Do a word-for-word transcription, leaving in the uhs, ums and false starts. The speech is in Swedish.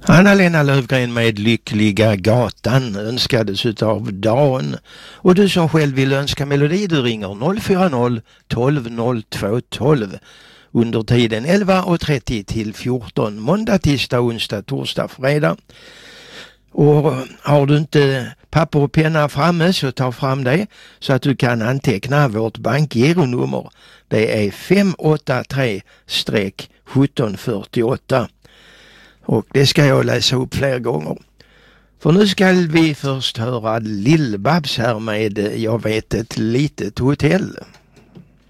Anna-Lena Löfgren med Lyckliga gatan önskades utav Dan. Och du som själv vill önska melodi, du ringer noll fyra noll tolv noll två tolv under tiden elva och trettio till fjorton, måndag, tisdag, onsdag, torsdag, fredag. Och har du inte papper och penna framme så ta fram det så att du kan anteckna vårt bankgironummer. Det är fem åtta tre sjutton fyrtioåtta. Och det ska jag läsa upp fler gånger. För nu ska vi först höra Lill-Babs här med Jag vet ett litet hotell.